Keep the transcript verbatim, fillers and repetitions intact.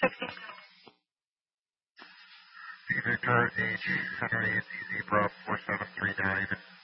Victor H. Henry Easy Bravo four seven three nine.